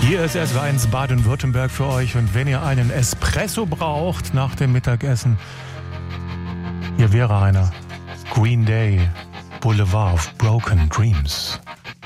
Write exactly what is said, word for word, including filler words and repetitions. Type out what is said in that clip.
Hier ist S W eins Baden-Württemberg für euch, und wenn ihr einen Espresso braucht nach dem Mittagessen, hier wäre einer. Green Day, Boulevard of Broken Dreams.